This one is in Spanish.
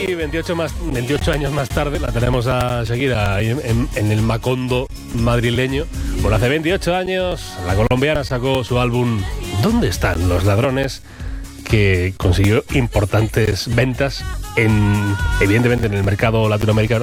hoy, 28 años más tarde, la tenemos a Shakira ahí en el Macondo madrileño. Bueno, hace 28 años la colombiana sacó su álbum ¿Dónde están los ladrones?, que consiguió importantes ventas evidentemente en el mercado latinoamericano,